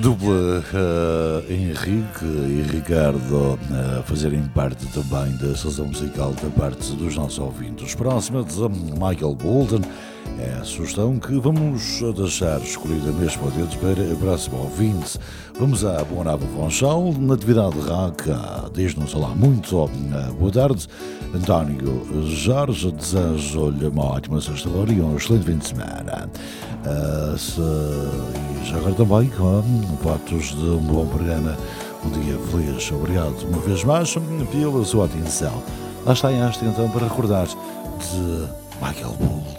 Dupla Henrique e Ricardo a fazerem parte também da seleção musical da parte dos nossos ouvintes. Próxima de Michael Bolton é a sugestão que vamos deixar escolhida mesmo a dedos para a próxima ouvinte. Vamos à Boa Nova Funchal, na atividade rock, diz-nos olá muito, boa tarde. António Jorge, desejo-lhe uma ótima sexta-feira e um excelente fim de semana. E já agora também com votos de um bom programa, um dia feliz. Obrigado uma vez mais pela sua atenção. Lá está esta então para recordar de Michael Bull.